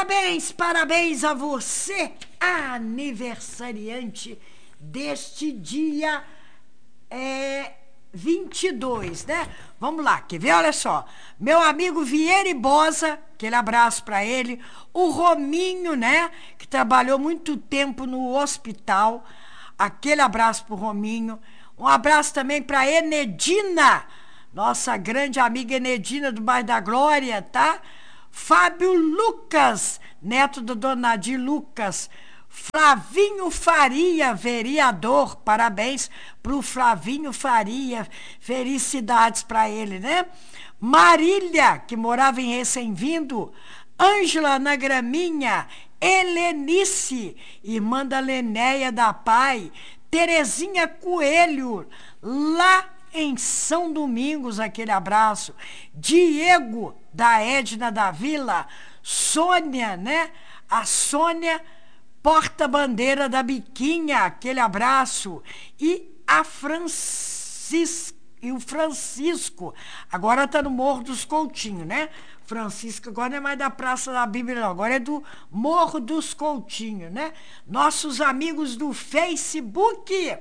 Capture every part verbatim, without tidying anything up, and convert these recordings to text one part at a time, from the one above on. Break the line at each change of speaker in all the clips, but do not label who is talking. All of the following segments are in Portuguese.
Parabéns, parabéns a você, aniversariante deste dia é, vinte e dois, né? Vamos lá, quer ver? Olha só. Meu amigo Vieri Bosa, aquele abraço para ele. O Rominho, né? Que trabalhou muito tempo no hospital. Aquele abraço pro Rominho. Um abraço também para Enedina, nossa grande amiga Enedina do bairro da Glória, tá? Fábio Lucas, neto do Dona Nadir Lucas. Flavinho Faria, vereador, parabéns pro Flavinho Faria, felicidades para ele, né? Marília, que morava em Recém-Vindo. Ângela na Graminha. Helenice, irmã da Lenéia da Pai. Terezinha Coelho, lá em São Domingos, aquele abraço. Diego, da Edna da Vila. Sônia, né? A Sônia, porta-bandeira da Biquinha, aquele abraço. E a Francisca, e o Francisco, agora está no Morro dos Coutinhos, né? Francisco agora não é mais da Praça da Bíblia, não, agora é do Morro dos Coutinhos, né? Nossos amigos do Facebook.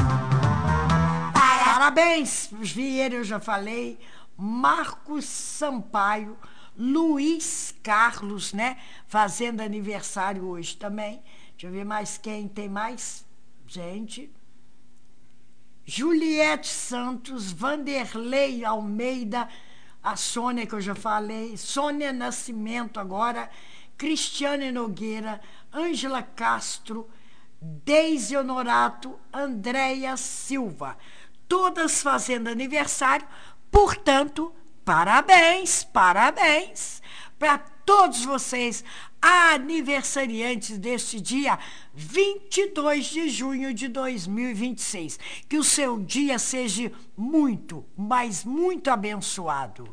Parabéns, Vieira, eu já falei. Marcos Sampaio, Luiz Carlos, né? Fazendo aniversário hoje também. Deixa eu ver mais quem tem mais. Gente. Juliette Santos, Vanderlei Almeida, a Sônia que eu já falei, Sônia Nascimento agora, Cristiane Nogueira, Ângela Castro, Deise Honorato, Andréia Silva. Todas fazendo aniversário, portanto, parabéns, parabéns para todos vocês, aniversariantes deste dia vinte e dois de junho de dois mil e vinte e seis. Que o seu dia seja muito, mas muito abençoado.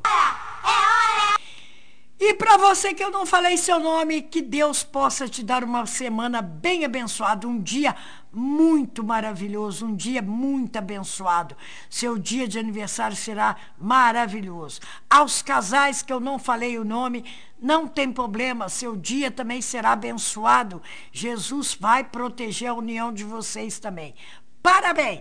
E para você que eu não falei seu nome, que Deus possa te dar uma semana bem abençoada, um dia muito maravilhoso, um dia muito abençoado. Seu dia de aniversário será maravilhoso. Aos casais que eu não falei o nome, não tem problema, seu dia também será abençoado. Jesus vai proteger a união de vocês também. Parabéns!